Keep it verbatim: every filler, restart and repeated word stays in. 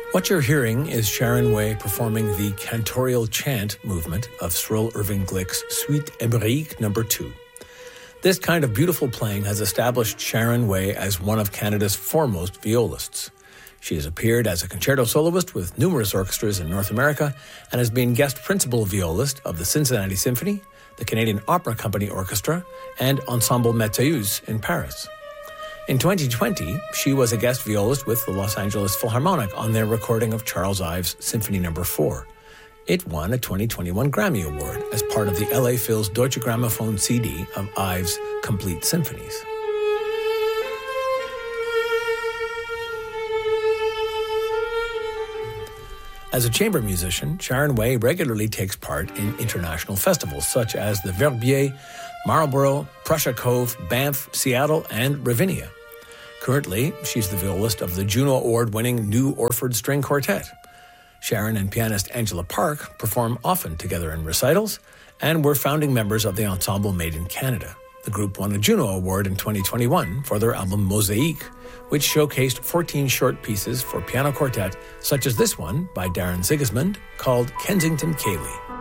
What you're hearing is Sharon Way performing the cantorial chant movement of Cyril Irving Glick's Suite Hébraïque number two. This kind of beautiful playing has established Sharon Way as one of Canada's foremost violists. She has appeared as a concerto soloist with numerous orchestras in North America and has been guest principal violist of the Cincinnati Symphony, the Canadian Opera Company Orchestra, and Ensemble Mathéus in Paris. In twenty twenty, she was a guest violist with the Los Angeles Philharmonic on their recording of Charles Ives' Symphony number four. It won a twenty twenty-one Grammy Award as part of the L A Phil's Deutsche Grammophon C D of Ives' Complete Symphonies. As a chamber musician, Sharon Way regularly takes part in international festivals such as the Verbier, Marlborough, Prussia Cove, Banff, Seattle, and Ravinia. Currently, she's the violist of the Juno Award-winning New Orford String Quartet. Sharon and pianist Angela Park perform often together in recitals and were founding members of the ensemble Made in Canada. The group won a Juno Award in twenty twenty-one for their album Mosaique, which showcased fourteen short pieces for piano quartet, such as this one by Darren Sigismund called Kensington Ceilidh.